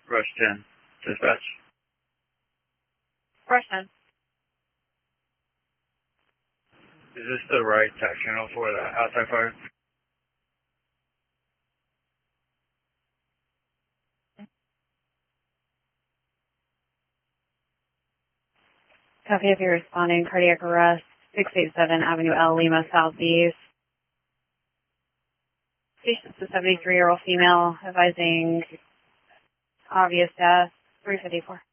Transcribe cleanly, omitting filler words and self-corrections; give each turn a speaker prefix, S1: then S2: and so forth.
S1: Rush 10. Dispatch.
S2: Rush 10.
S1: Is this the right tax channel for the outside fire?
S2: Copy if you're responding. Cardiac arrest, 687 Avenue L, Lima Southeast. Patient's a 73-year-old female, advising obvious death, 354.